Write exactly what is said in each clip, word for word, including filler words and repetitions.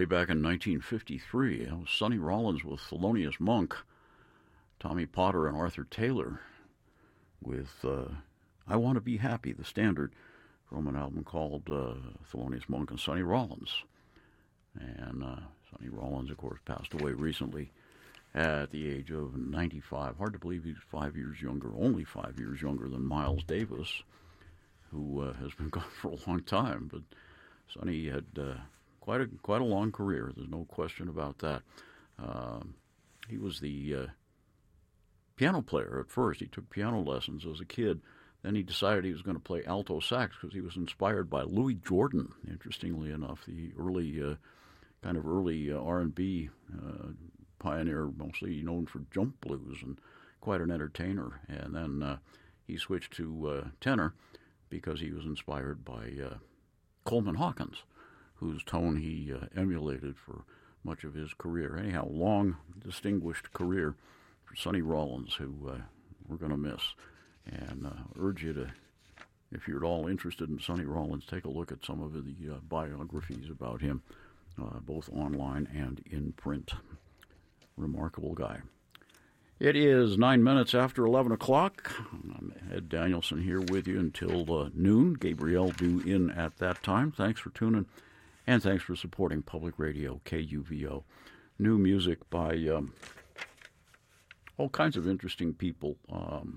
way back in nineteen fifty-three. That was Sonny Rollins with Thelonious Monk, Tommy Potter and Arthur Taylor with uh, I Want to Be Happy, the standard from an album called uh, Thelonious Monk and Sonny Rollins. And uh, Sonny Rollins, of course, passed away recently at the age of ninety-five. Hard to believe he's five years younger, only five years younger than Miles Davis, who uh, has been gone for a long time. But Sonny had uh, quite a quite a long career. There's no question about that. Um, he was the uh, piano player at first. He took piano lessons as a kid. Then he decided he was going to play alto sax because he was inspired by Louis Jordan, interestingly enough, the early, uh, kind of early uh, R and B uh, pioneer, mostly known for jump blues and quite an entertainer. And then uh, he switched to uh, tenor because he was inspired by uh, Coleman Hawkins, whose tone he uh, emulated for much of his career. Anyhow, long, distinguished career for Sonny Rollins, who uh, we're going to miss. And uh, urge you to, if you're at all interested in Sonny Rollins, take a look at some of the uh, biographies about him, uh, both online and in print. Remarkable guy. It is nine minutes after eleven o'clock. I'm Ed Danielson here with you until uh, noon. Gabrielle due in at that time. Thanks for tuning, and thanks for supporting Public Radio, K U V O. New music by um, all kinds of interesting people. Um,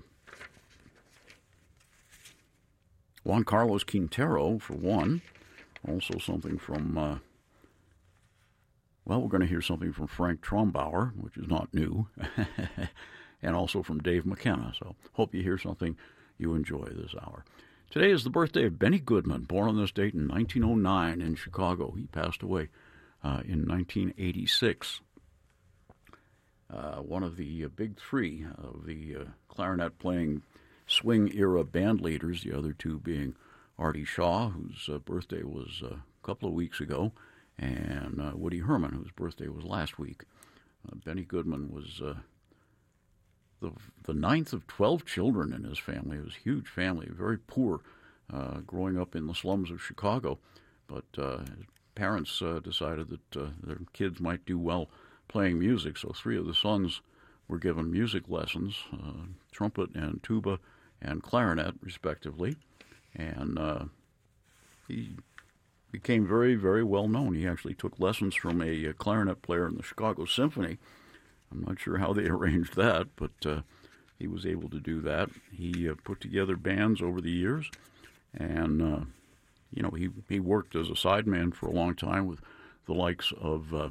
Juan Carlos Quintero, for one. Also something from, uh, well, we're going to hear something from Frank Trombauer, which is not new, and also from Dave McKenna. So hope you hear something you enjoy this hour. Today is the birthday of Benny Goodman, born on this date in nineteen oh nine in Chicago. He passed away uh, in nineteen eighty-six. Uh, one of the uh, big three of the uh, clarinet-playing swing-era band leaders, the other two being Artie Shaw, whose uh, birthday was uh, a couple of weeks ago, and uh, Woody Herman, whose birthday was last week. Uh, Benny Goodman was uh, the the ninth of twelve children in his family. It was a huge family, very poor, uh, growing up in the slums of Chicago. But uh, his parents uh, decided that uh, their kids might do well playing music, so three of the sons were given music lessons, uh, trumpet and tuba and clarinet, respectively. And uh, he became very, very well known. He actually took lessons from a, a clarinet player in the Chicago Symphony. I'm not sure how they arranged that, but uh, he was able to do that. He uh, put together bands over the years, and, uh, you know, he, he worked as a sideman for a long time with the likes of, uh,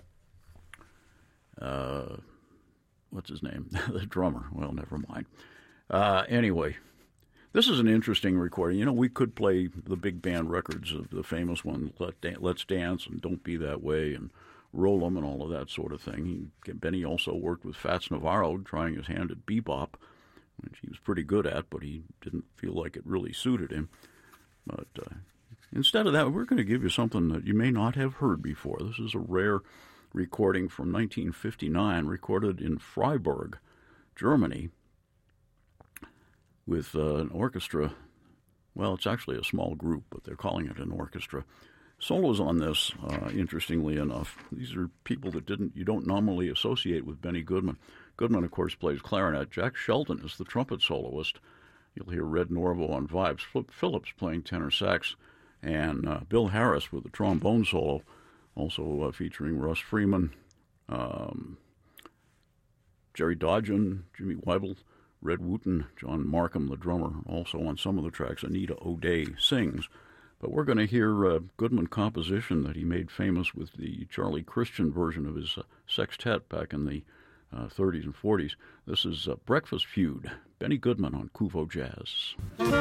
uh, what's his name? The drummer. Well, never mind. Uh, anyway, this is an interesting recording. You know, we could play the big band records of the famous one, Let Dan- Let's Dance and Don't Be That Way and Roll 'em and all of that sort of thing. He, Benny also worked with Fats Navarro, trying his hand at bebop, which he was pretty good at, but he didn't feel like it really suited him. But uh, instead of that, we're going to give you something that you may not have heard before. This is a rare recording from nineteen fifty-nine, recorded in Freiburg, Germany, with uh, an orchestra. Well, it's actually a small group, but they're calling it an orchestra. Solos on this, uh, interestingly enough, these are people that didn't you don't normally associate with Benny Goodman. Goodman, of course, plays clarinet. Jack Shelton is the trumpet soloist. You'll hear Red Norvo on vibes, Flip Phillips playing tenor sax, and uh, Bill Harris with the trombone solo, also uh, featuring Russ Freeman, um, Jerry Dodgen, Jimmy Weibel, Red Wooten, John Markham, the drummer. Also on some of the tracks, Anita O'Day sings. But we're going to hear a Goodman composition that he made famous with the Charlie Christian version of his uh, sextet back in the uh, thirties and forties. This is uh, Breakfast Feud, Benny Goodman on Kuvo Jazz.